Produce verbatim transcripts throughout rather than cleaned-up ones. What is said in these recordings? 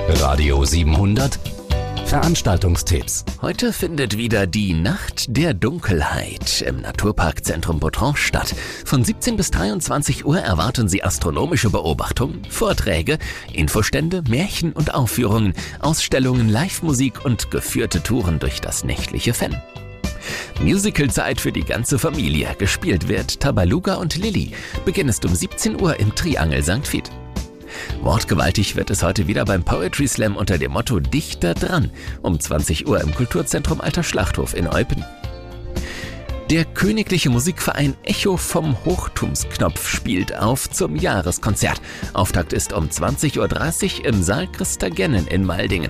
Radio siebenhundert Veranstaltungstipps. Heute findet wieder die Nacht der Dunkelheit im Naturparkzentrum Boutron statt. Von siebzehn bis dreiundzwanzig Uhr erwarten Sie astronomische Beobachtungen, Vorträge, Infostände, Märchen und Aufführungen, Ausstellungen, Live-Musik und geführte Touren durch das nächtliche Fenn. Musicalzeit für die ganze Familie. Gespielt wird Tabaluga und Lilli. Beginn ist um siebzehn Uhr im Triangel Sankt Vith. Wortgewaltig wird es heute wieder beim Poetry Slam unter dem Motto Dichter dran, um zwanzig Uhr im Kulturzentrum Alter Schlachthof in Eupen. Der Königliche Musikverein Echo vom Hochtumsknopf spielt auf zum Jahreskonzert. Auftakt ist um zwanzig Uhr dreißig im Saal Christa Gennen in Maldingen.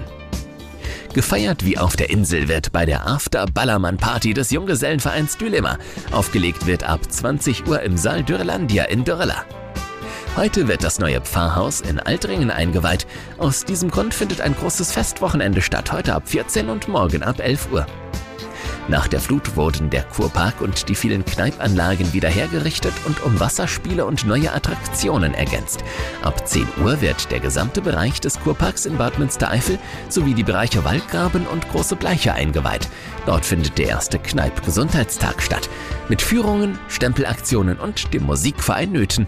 Gefeiert wie auf der Insel wird bei der After-Ballermann-Party des Junggesellenvereins Dilemma. Aufgelegt wird ab zwanzig Uhr im Saal Dürrelandia in Dürrela. Heute wird das neue Pfarrhaus in Altringen eingeweiht. Aus diesem Grund findet ein großes Festwochenende statt, heute ab vierzehn und morgen ab elf Uhr. Nach der Flut wurden der Kurpark und die vielen Kneipanlagen wieder hergerichtet und um Wasserspiele und neue Attraktionen ergänzt. Ab zehn Uhr wird der gesamte Bereich des Kurparks in Bad Münstereifel sowie die Bereiche Waldgraben und Große Bleiche eingeweiht. Dort findet der erste Kneipp-Gesundheitstag statt, mit Führungen, Stempelaktionen und dem Musikverein Nöthen.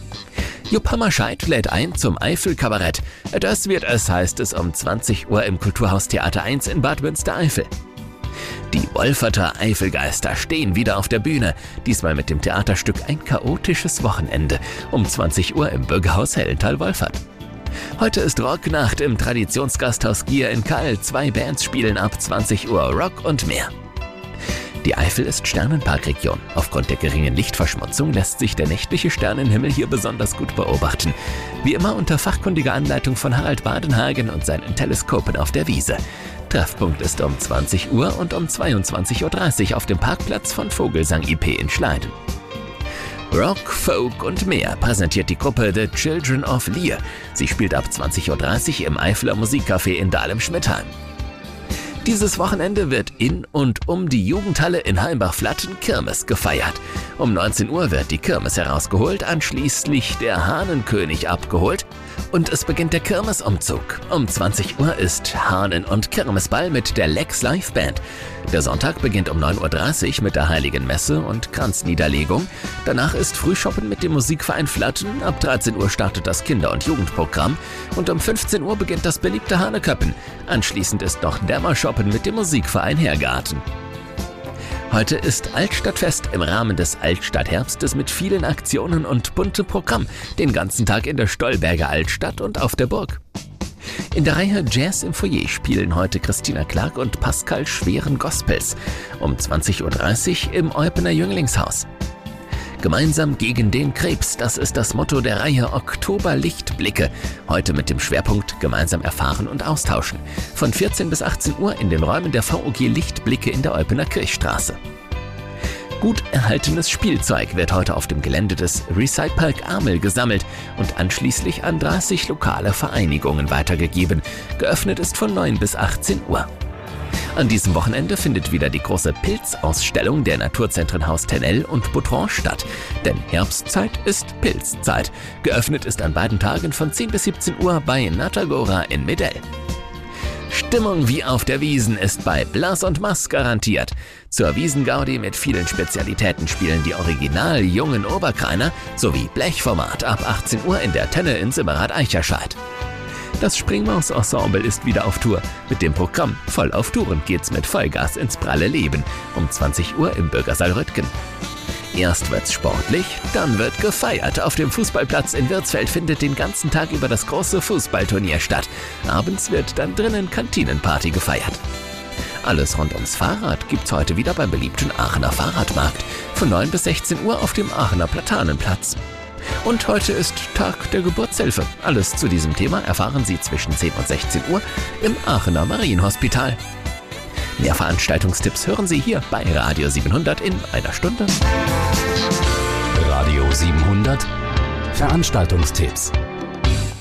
Jupp Hammerscheid lädt ein zum Eifel-Kabarett. Das wird es, heißt es, um zwanzig Uhr im Kulturhaus Theater eins in Bad Münstereifel. Die Wolferter Eifelgeister stehen wieder auf der Bühne, diesmal mit dem Theaterstück Ein chaotisches Wochenende, um zwanzig Uhr im Bürgerhaus Hellenthal-Wolfert. Heute ist Rocknacht im Traditionsgasthaus Gier in Kall. Zwei Bands spielen ab zwanzig Uhr Rock und mehr. Die Eifel ist Sternenparkregion. Aufgrund der geringen Lichtverschmutzung lässt sich der nächtliche Sternenhimmel hier besonders gut beobachten. Wie immer unter fachkundiger Anleitung von Harald Badenhagen und seinen Teleskopen auf der Wiese. Treffpunkt ist um zwanzig Uhr und um zweiundzwanzig Uhr dreißig auf dem Parkplatz von Vogelsang I P in Schleiden. Rock, Folk und mehr präsentiert die Gruppe The Children of Lear. Sie spielt ab zwanzig Uhr dreißig im Eifler Musikcafé in Dahlem-Schmidtheim. Dieses Wochenende wird in und um die Jugendhalle in Heimbach-Flatten Kirmes gefeiert. Um neunzehn Uhr wird die Kirmes herausgeholt, anschließend der Hahnenkönig abgeholt und es beginnt der Kirmesumzug. Um zwanzig Uhr ist Hahnen- und Kirmesball mit der Lex Live Band. Der Sonntag beginnt um neun Uhr dreißig mit der Heiligen Messe und Kranzniederlegung. Danach ist Frühschoppen mit dem Musikverein Flatten. Ab dreizehn Uhr startet das Kinder- und Jugendprogramm und um fünfzehn Uhr beginnt das beliebte Haneköppen. Anschließend ist noch Dämmershoppen mit dem Musikverein Hergarten. Heute ist Altstadtfest im Rahmen des Altstadtherbstes mit vielen Aktionen und buntem Programm. Den ganzen Tag in der Stolberger Altstadt und auf der Burg. In der Reihe Jazz im Foyer spielen heute Christina Clark und Pascal Schweren Gospels. Um zwanzig Uhr dreißig im Eupener Jünglingshaus. Gemeinsam gegen den Krebs, das ist das Motto der Reihe Oktoberlichtblicke. Heute mit dem Schwerpunkt Gemeinsam erfahren und austauschen. Von vierzehn bis achtzehn Uhr in den Räumen der V O G Lichtblicke in der Eupener Kirchstraße. Gut erhaltenes Spielzeug wird heute auf dem Gelände des Recypark Amel gesammelt und anschließend an dreißig lokale Vereinigungen weitergegeben. Geöffnet ist von neun bis achtzehn Uhr. An diesem Wochenende findet wieder die große Pilzausstellung der Naturzentren Haus Tennell und Boutron statt. Denn Herbstzeit ist Pilzzeit. Geöffnet ist an beiden Tagen von zehn bis siebzehn Uhr bei Natagora in Medell. Stimmung wie auf der Wiesn ist bei Blas und Mass garantiert. Zur Wiesengaudi mit vielen Spezialitäten spielen die original jungen Oberkreiner sowie Blechformat ab achtzehn Uhr in der Tenne in Simmerath-Eicherscheid. Das Springmaus-Ensemble ist wieder auf Tour. Mit dem Programm Voll auf Touren geht's mit Vollgas ins pralle Leben. Um zwanzig Uhr im Bürgersaal Röttgen. Erst wird's sportlich, dann wird gefeiert. Auf dem Fußballplatz in Wirtsfeld findet den ganzen Tag über das große Fußballturnier statt. Abends wird dann drinnen Kantinenparty gefeiert. Alles rund ums Fahrrad gibt's heute wieder beim beliebten Aachener Fahrradmarkt. Von neun bis sechzehn Uhr auf dem Aachener Platanenplatz. Und heute ist Tag der Geburtshilfe. Alles zu diesem Thema erfahren Sie zwischen zehn und sechzehn Uhr im Aachener Marienhospital. Mehr Veranstaltungstipps hören Sie hier bei Radio siebenhundert in einer Stunde. Radio siebenhundert Veranstaltungstipps.